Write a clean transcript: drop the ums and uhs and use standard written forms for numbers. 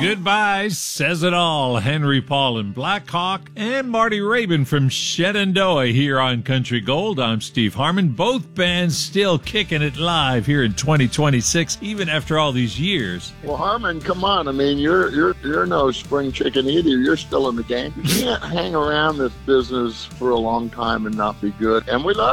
Goodbye says it all. Henry Paul and Black Hawk and Marty Rabin from Shenandoah here on Country Gold. I'm Steve Harmon. Both bands still kicking it live here in 2026, even after all these years. Well, Harmon, come on. I mean, you're no spring chicken either. You're still in the game. You can't hang around this business for a long time and not be good. And we love